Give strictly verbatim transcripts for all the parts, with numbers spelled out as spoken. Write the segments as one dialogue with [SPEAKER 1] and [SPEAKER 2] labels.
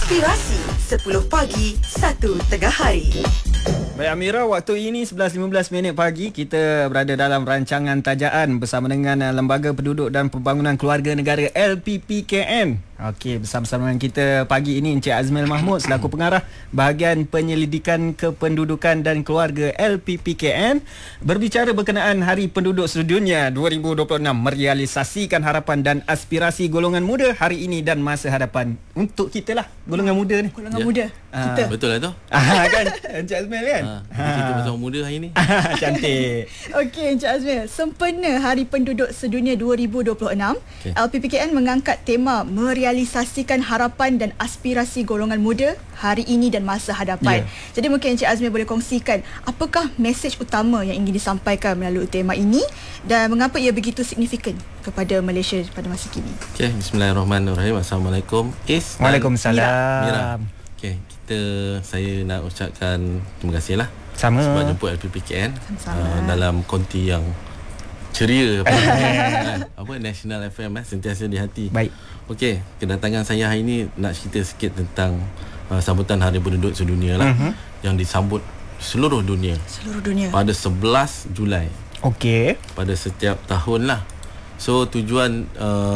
[SPEAKER 1] Inspirasi sepuluh pagi, satu tengah hari.
[SPEAKER 2] Baik Amira, waktu ini sebelas lima belas minit pagi, kita berada dalam rancangan tajaan bersama dengan Lembaga Penduduk dan Pembangunan Keluarga Negara L P P K N. Okey, bersama-sama dengan kita pagi ini Encik Azmil Mahmud selaku pengarah bahagian penyelidikan kependudukan dan keluarga L P P K N berbicara berkenaan Hari Penduduk Sedunia dua ribu dua puluh enam, merealisasikan harapan dan aspirasi golongan muda hari ini dan masa hadapan. Untuk kita lah, golongan muda ni.
[SPEAKER 3] Golongan ya. muda. Kita.
[SPEAKER 4] Ah, betul lah tu.
[SPEAKER 2] Ah, kan Encik Azmil kan?
[SPEAKER 4] Ha, kita bersama muda hari ni.
[SPEAKER 2] Cantik.
[SPEAKER 3] Okey Encik Azmil, sempena Hari Penduduk Sedunia dua ribu dua puluh enam, okay. L P P K N mengangkat tema merealisasikan harapan dan aspirasi golongan muda hari ini dan masa hadapan. Yeah. Jadi mungkin Encik Azmil boleh kongsikan apakah mesej utama yang ingin disampaikan melalui tema ini dan mengapa ia begitu signifikan kepada Malaysia pada masa kini.
[SPEAKER 4] Okey, bismillahirrahmanirrahim. Assalamualaikum. Is
[SPEAKER 2] Waalaikumsalam.
[SPEAKER 4] Mira. Okey, kita saya nak ucapkan terima kasih lah
[SPEAKER 2] sama
[SPEAKER 4] sebab jemput L P P K N uh, dalam konti yang ceria kan? Apa National F M eh, sentiasa di hati.
[SPEAKER 2] Baik.
[SPEAKER 4] Okey, kedatangan saya hari ini nak cerita sikit tentang uh, sambutan Hari Penduduk Sedunia lah, uh-huh. yang disambut seluruh dunia.
[SPEAKER 3] Seluruh dunia.
[SPEAKER 4] Pada sebelas Julai.
[SPEAKER 2] Okey.
[SPEAKER 4] Pada setiap tahun lah. So tujuan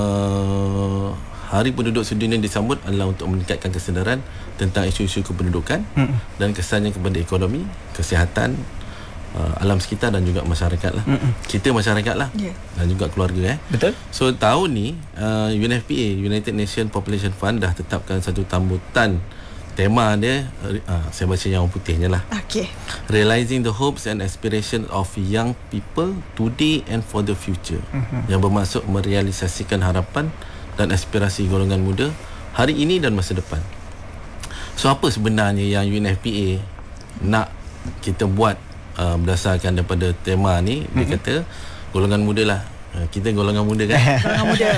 [SPEAKER 4] uh, Hari Penduduk Sedunia disambut adalah untuk meningkatkan kesedaran tentang isu-isu kependudukan mm. dan kesannya kepada ekonomi, kesihatan, uh, alam sekitar dan juga masyarakat lah. Mm-mm. Kita masyarakat lah, yeah. dan juga keluarga eh.
[SPEAKER 2] Betul.
[SPEAKER 4] So tahun ni uh, U N F P A, United Nations Population Fund, dah tetapkan satu sambutan. Tema dia uh, saya baca yang putihnya lah.
[SPEAKER 3] Okay.
[SPEAKER 4] Realizing the hopes and aspirations of young people today and for the future. Mm-hmm. Yang bermaksud merealisasikan harapan dan aspirasi golongan muda hari ini dan masa depan. So apa sebenarnya yang U N F P A nak kita buat uh, berdasarkan daripada tema ni? Dia mm-hmm. kata golongan muda lah. uh, Kita golongan muda kan.
[SPEAKER 3] Golongan muda.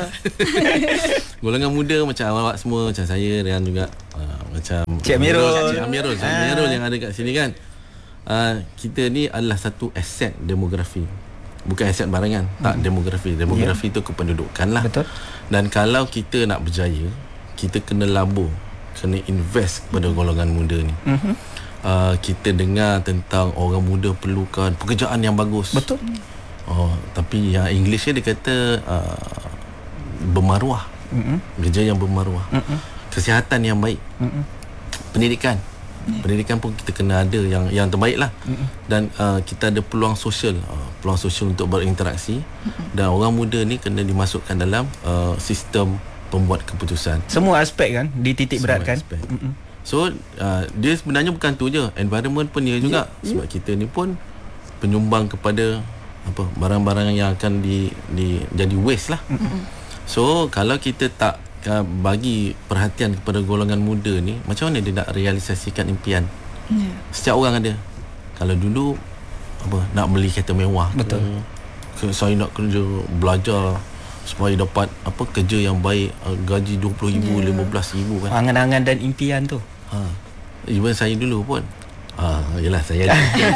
[SPEAKER 4] Golongan muda macam awak semua, macam saya dan juga uh, macam
[SPEAKER 2] Cik Amirul,
[SPEAKER 4] Cik Amirul, Cik Amirul yang ada kat sini kan. uh, Kita ni adalah satu aset demografi, bukan aset barangan. Tak, hmm. demografi. Demografi yeah. tu kependudukan lah. Betul. Dan kalau kita nak berjaya, kita kena labur, kena invest kepada golongan muda ni. Mm-hmm. uh, Kita dengar tentang orang muda perlukan pekerjaan yang bagus.
[SPEAKER 2] Betul.
[SPEAKER 4] Oh, tapi yang Englishnya dia kata uh, bermaruah. Mm-hmm. Kerja yang bermaruah. Mm-hmm. Kesihatan yang baik. Mm-hmm. Pendidikan. Yeah. Pendidikan pun kita kena ada yang yang terbaik lah. Mm-hmm. Dan uh, kita ada peluang sosial, uh, peluang sosial untuk berinteraksi. Mm-hmm. Dan orang muda ni kena dimasukkan dalam uh, sistem pembuat keputusan.
[SPEAKER 2] Semua aspek kan dititik beratkan. Mm-hmm.
[SPEAKER 4] So uh, dia sebenarnya bukan tu je, environment pun dia juga. Yeah. Sebab kita ni pun penyumbang kepada apa barang-barang yang akan di, di jadi waste lah. Mm-hmm. So kalau kita tak uh, bagi perhatian kepada golongan muda ni, macam mana dia nak realisasikan impian? Yeah. Setiap orang ada. Kalau dulu apa nak beli kereta mewah, betul. Ke, saya nak kerja belajar supaya dapat apa kerja yang baik, uh, gaji dua puluh ribu, yeah. lima belas ribu kan.
[SPEAKER 2] Angan-angan dan impian tu.
[SPEAKER 4] Ha. Even saya dulu pun. Ah, ha, yalah saya ada impian.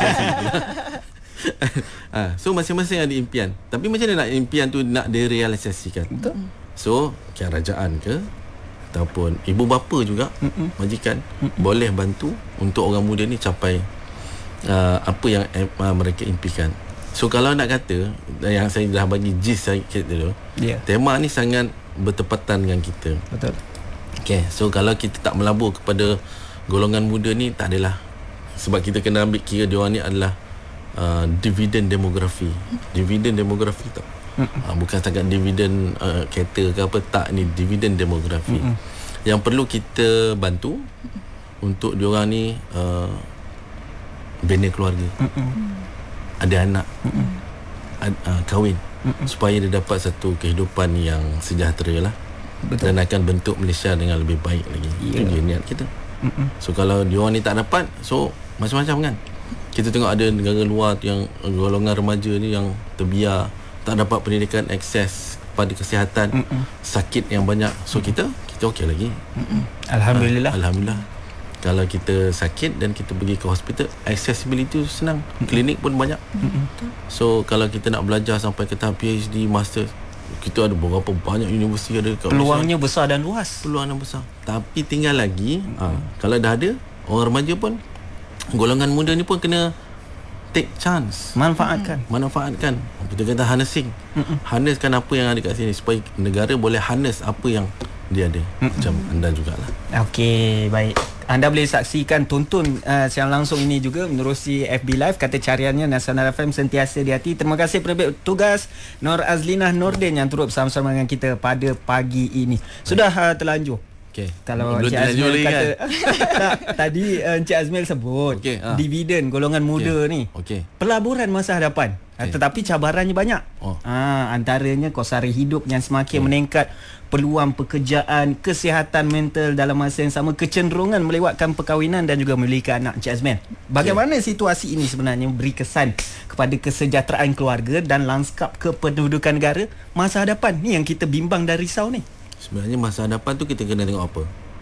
[SPEAKER 4] ha, so masing-masing ada impian. Tapi macam mana nak impian tu nak direalisasikan? Betul. So kerajaan ke ataupun ibu bapa juga, Mm-mm. majikan, Mm-mm. boleh bantu untuk orang muda ni capai uh, apa yang uh, mereka impikan. So kalau nak kata, yang saya dah bagi gist sikit dulu, yeah. tema ni sangat bertepatan dengan kita. Betul. Okay, so kalau kita tak melabur kepada golongan muda ni, tak adalah. Sebab kita kena ambil kira diorang ni adalah uh, dividen demografi. Dividen demografi tak? Uh, bukan setakat dividen uh, kereta ke apa, tak, ni dividen demografi. Mm-mm. Yang perlu kita bantu untuk diorang ni uh, bina keluarga. Mm-mm. Ada anak, ad, uh, kahwin, Mm-mm. supaya dia dapat satu kehidupan yang sejahtera lah. Betul. Dan akan bentuk Malaysia dengan lebih baik lagi. Yeah. Itu je niat kita. Mm-mm. So kalau diorang ni tak dapat, so macam-macam kan. Kita tengok ada negara luar yang golongan remaja ni yang terbiar, tak dapat pendidikan, akses pada kesihatan, Mm-mm. sakit yang banyak. So Mm-mm. kita kita okey lagi.
[SPEAKER 2] Mm-mm. Alhamdulillah.
[SPEAKER 4] Uh, Alhamdulillah. Kalau kita sakit dan kita pergi ke hospital, accessibility tu senang. Mm-mm. Klinik pun banyak. Mm-mm. So kalau kita nak belajar sampai ke tahap P H D, master, kita ada berapa banyak universiti ada dekat
[SPEAKER 2] Peluangnya
[SPEAKER 4] Malaysia.
[SPEAKER 2] besar dan luas.
[SPEAKER 4] Peluang yang besar. Tapi tinggal lagi hmm. ha, kalau dah ada orang remaja pun, golongan muda ni pun kena take chance,
[SPEAKER 2] Manfaatkan.
[SPEAKER 4] manfaatkan. Kita kata harnessing. Mm-mm. Harnesskan apa yang ada kat sini supaya negara boleh harness apa yang dia ada. Mm-mm. Macam anda jugalah.
[SPEAKER 2] Okey, baik. Anda boleh saksikan, tonton uh, siaran langsung ini juga menerusi F B Live. Kata cariannya Nasional F M, sentiasa di hati. Terima kasih penerbit tugas Nur Azlinah Nordin yang turut bersama-sama dengan kita pada pagi ini. Sudah uh, terlanjur.
[SPEAKER 4] Okay.
[SPEAKER 2] Kalau
[SPEAKER 4] belum
[SPEAKER 2] Encik Azmil kata
[SPEAKER 4] kan?
[SPEAKER 2] tak, tadi uh, Encik Azmil sebut
[SPEAKER 4] okay, ha.
[SPEAKER 2] dividen golongan muda
[SPEAKER 4] okay.
[SPEAKER 2] ni.
[SPEAKER 4] Okay.
[SPEAKER 2] Pelaburan masa hadapan. Okay. Tetapi cabarannya banyak.
[SPEAKER 4] Oh.
[SPEAKER 2] Ha, antaranya kos sara hidup yang semakin okay. meningkat, peluang pekerjaan, kesihatan mental dalam masa yang sama, kecenderungan melewatkan perkahwinan dan juga memiliki anak. Encik Azmil, bagaimana okay. situasi ini sebenarnya beri kesan kepada kesejahteraan keluarga dan lanskap kependudukan negara masa hadapan ni yang kita bimbang dan risau ni?
[SPEAKER 4] Sebenarnya masa hadapan tu kita kena tengok apa.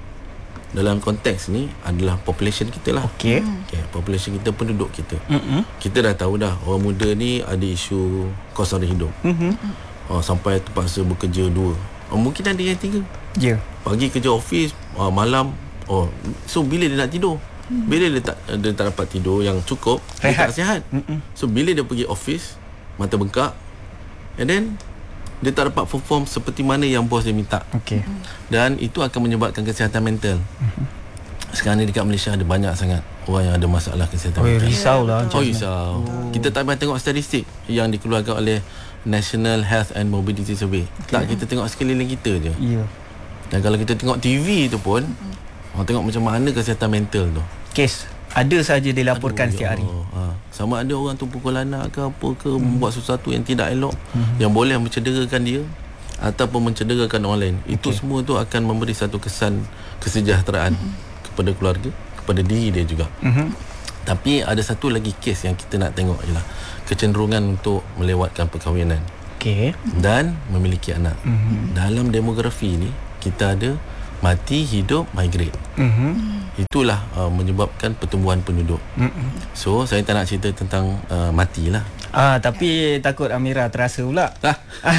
[SPEAKER 4] Dalam konteks ni adalah population kita lah.
[SPEAKER 2] Okey.
[SPEAKER 4] Okay, population kita, penduduk kita.
[SPEAKER 2] Mm-hmm.
[SPEAKER 4] Kita dah tahu dah orang muda ni ada isu kos sara hidup.
[SPEAKER 2] Mm-hmm.
[SPEAKER 4] Oh, sampai terpaksa bekerja dua. Oh, mungkin ada yang tiga.
[SPEAKER 2] Ya. Yeah.
[SPEAKER 4] Pagi kerja office, oh, malam. Oh, so bila dia nak tidur? Mm. Bila dia tak dia tak dapat tidur yang cukup,
[SPEAKER 2] rehat.
[SPEAKER 4] Dia tak sihat. Mm-mm. So bila dia pergi office, mata bengkak, and then dia tak dapat perform seperti mana yang bos dia minta.
[SPEAKER 2] Okey.
[SPEAKER 4] Dan itu akan menyebabkan kesihatan mental. Mm-hmm. Sekarang ni dekat Malaysia ada banyak sangat orang yang ada masalah kesihatan
[SPEAKER 2] oh,
[SPEAKER 4] mental.
[SPEAKER 2] Risau lah.
[SPEAKER 4] Oh, risau. Oh. Kita tak payah tengok statistik yang dikeluarkan oleh National Health and Mobility Survey. Okay. Tak, kita tengok sekeliling kita je.
[SPEAKER 2] Ya. Yeah.
[SPEAKER 4] Dan kalau kita tengok T V tu pun, mm-hmm. orang tengok macam mana kesihatan mental tu.
[SPEAKER 2] Kes ada saja dilaporkan Aduh, setiap hari.
[SPEAKER 4] Ha. Sama ada orang tu pukul anak ke apa ke, hmm. membuat sesuatu yang tidak elok, hmm. yang boleh mencederakan dia ataupun mencederakan orang lain. Okay. Itu semua tu akan memberi satu kesan kesejahteraan hmm. kepada keluarga, kepada diri dia juga. Hmm. Tapi ada satu lagi kes yang kita nak tengok ialah kecenderungan untuk melewatkan perkahwinan.
[SPEAKER 2] Okay.
[SPEAKER 4] Dan memiliki anak. Hmm. Dalam demografi ni kita ada mati, hidup, migrate. Hmm. Itulah uh, menyebabkan pertumbuhan penduduk. Mm-mm. So saya tak nak cerita tentang uh, mati lah.
[SPEAKER 2] Ah, tapi takut Amira terasa pula.
[SPEAKER 4] Ah.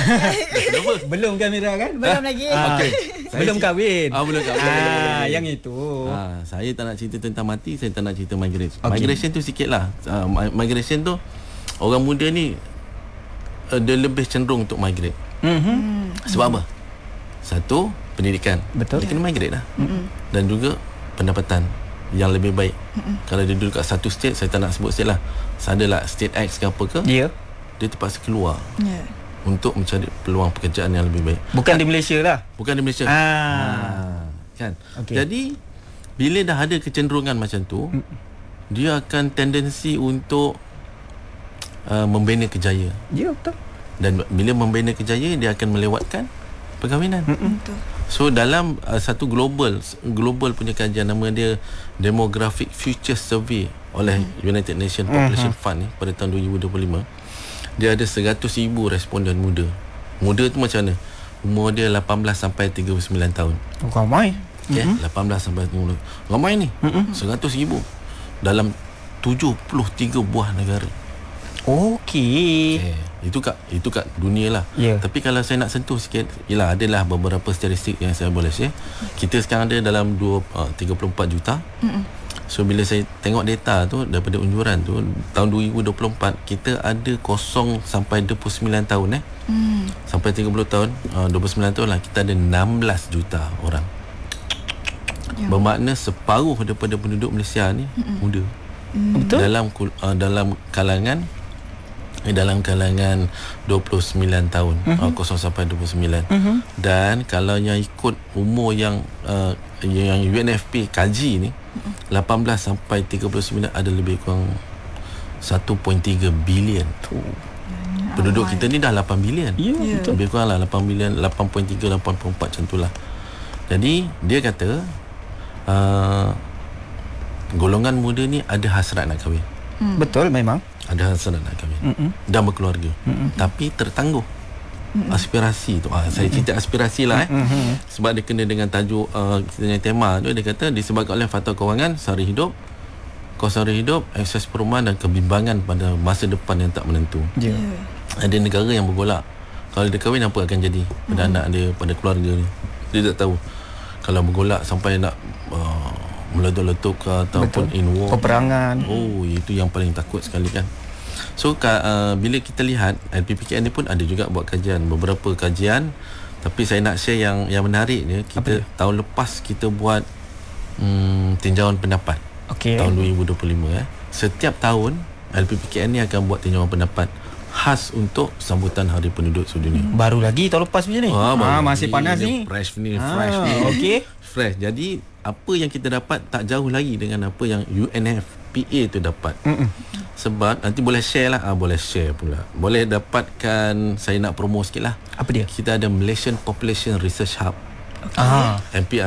[SPEAKER 2] Belum ke Amira kan?
[SPEAKER 3] Belum lagi.
[SPEAKER 2] Ah,
[SPEAKER 4] okay.
[SPEAKER 2] Belum kahwin.
[SPEAKER 4] Ah, belum kahwin.
[SPEAKER 2] Ah, yang itu.
[SPEAKER 4] Ah, saya tak nak cerita tentang mati, saya tak nak cerita migration. Okay. Migration tu sikit lah. Uh, migration tu orang muda ni uh, dia lebih cenderung untuk migrate. Mm-hmm. Sebab apa? Satu, pendidikan.
[SPEAKER 2] Betul.
[SPEAKER 4] Dia kena migrate lah. Mm-hmm. Dan juga pendapatan yang lebih baik. Mm-mm. Kalau dia duduk kat satu state, saya tak nak sebut state lah, sadalah state X ke apa ke,
[SPEAKER 2] yeah.
[SPEAKER 4] dia terpaksa keluar
[SPEAKER 3] yeah.
[SPEAKER 4] untuk mencari peluang pekerjaan yang lebih baik.
[SPEAKER 2] Bukan di Malaysia lah.
[SPEAKER 4] Bukan di Malaysia.
[SPEAKER 2] Ah.
[SPEAKER 4] Ha, kan. Okay. Jadi bila dah ada kecenderungan macam tu, mm. dia akan tendensi untuk uh, membina kejaya.
[SPEAKER 2] Ya, yeah, betul.
[SPEAKER 4] Dan bila membina kejaya, dia akan melewatkan perkahwinan. Betul. So dalam uh, satu global global punya kajian, nama dia Demographic Future Survey oleh hmm. United Nations Population uh-huh. Fund ni pada tahun dua ribu dua puluh lima, dia ada seratus ribu responden muda. Muda tu macam mana? Umur dia lapan belas sampai tiga puluh sembilan tahun.
[SPEAKER 2] Oh, ramai.
[SPEAKER 4] Okay, uh-huh. lapan belas sampai tiga puluh. Ramai ni. Uh-huh. seratus ribu dalam tujuh puluh tiga buah negara.
[SPEAKER 2] Okey.
[SPEAKER 4] Okay. Itu kat itu kat dunia lah.
[SPEAKER 2] Yeah.
[SPEAKER 4] Tapi kalau saya nak sentuh sikit, ialah adalah beberapa statistik yang saya boleh share. Kita sekarang ada dalam dua, uh, tiga puluh empat juta. Mm-mm. So bila saya tengok data tu daripada unjuran tu, tahun dua ribu dua puluh empat kita ada kosong sampai dua puluh sembilan tahun eh. Mm. Sampai tiga puluh tahun, uh, dua puluh sembilan tahun lah, kita ada enam belas juta orang. Yeah. Bermakna separuh daripada penduduk Malaysia ni Mm-mm. muda. Mm. Betul. Dalam uh, dalam kalangan dalam kalangan dua puluh sembilan tahun, uh-huh. uh, kosong sampai dua puluh sembilan. Uh-huh. Dan kalau yang ikut umur yang uh, yang U N F P kaji ni, uh-huh. lapan belas sampai tiga puluh sembilan ada lebih kurang satu perpuluhan tiga bilion. Tu. Penduduk kita ni dah lapan bilion. Ya, yeah, betul. Lebih kurang lah lapan bilion, lapan perpuluhan tiga, lapan puluh empat macam itulah. Jadi dia kata uh, golongan muda ni ada hasrat nak kahwin.
[SPEAKER 2] Hmm. Betul, memang
[SPEAKER 4] ada hasrat nak kahwin. Mm-mm. Dan berkeluarga. Mm-mm. Tapi tertangguh. Mm-mm. Aspirasi tu. Ah, saya cerita aspirasi lah eh. Mm-hmm. Sebab dia kena dengan tajuk uh, kita punya tema tu, dia kata disebabkan oleh faktor kewangan, sara hidup, kos sara hidup, akses perumahan dan kebimbangan pada masa depan yang tak menentu. Yeah. Ada negara yang bergolak Kalau dia kahwin, apa akan jadi pada hmm. anak dia, pada keluarga dia. Dia tak tahu. Kalau bergolak sampai nak uh, meletup-letup ke ataupun Betul. in war,
[SPEAKER 2] peperangan.
[SPEAKER 4] Oh, itu yang paling takut sekali kan. So uh, bila kita lihat L P P K N ni pun ada juga buat kajian, beberapa kajian. Tapi saya nak share yang yang menarik ni. Kita tahun lepas kita buat um, tinjauan pendapat.
[SPEAKER 2] Okay.
[SPEAKER 4] Tahun dua ribu dua puluh lima eh. Setiap tahun L P P K N ni akan buat tinjauan pendapat khas untuk sambutan Hari Penduduk Sedunia.
[SPEAKER 2] Hmm. Baru lagi tahun lepas macam ni.
[SPEAKER 4] Ah,
[SPEAKER 2] ah, masih panas ni.
[SPEAKER 4] Fresh ni,
[SPEAKER 2] ah,
[SPEAKER 4] fresh ni.
[SPEAKER 2] Okey.
[SPEAKER 4] Fresh. Jadi apa yang kita dapat tak jauh lagi dengan apa yang U N F P A tu dapat. Mm-mm. Sebab nanti boleh share lah. Ah, boleh share pula. Boleh dapatkan, saya nak promo sikit lah.
[SPEAKER 2] Apa dia?
[SPEAKER 4] Kita ada Malaysian Population Research Hub.
[SPEAKER 2] Okay. Ah.
[SPEAKER 4] M P R